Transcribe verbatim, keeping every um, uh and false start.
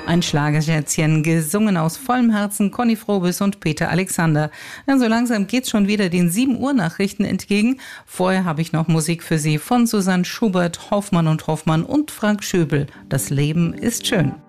Ein Schlagerschätzchen, gesungen aus vollem Herzen Conny Frobis und Peter Alexander. Ja, so langsam geht's schon wieder den sieben Uhr Nachrichten entgegen. Vorher habe ich noch Musik für Sie von Susanne Schubert, Hoffmann und Hoffmann und Frank Schöbel. Das Leben ist schön.